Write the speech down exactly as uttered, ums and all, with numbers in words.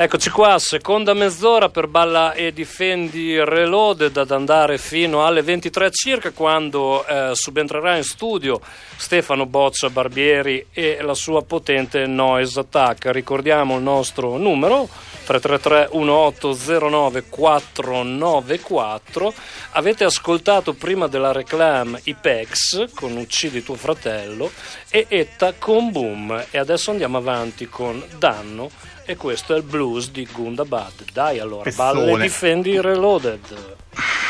Eccoci qua, seconda mezz'ora per Balla e Difendi Reloaded, ad andare fino alle ventitré circa, quando eh, subentrerà in studio Stefano Boccia Barbieri e la sua potente Noise Attack. Ricordiamo il nostro numero tre tre tre uno otto zero nove quattro nove quattro. Avete ascoltato prima della reclame i Pex con Uccidi tuo fratello e Etta con Boom, e adesso andiamo avanti con Danno e questo è il blues di Gundabad. Dai allora, Pezzone. Balla e Difendi Reloaded.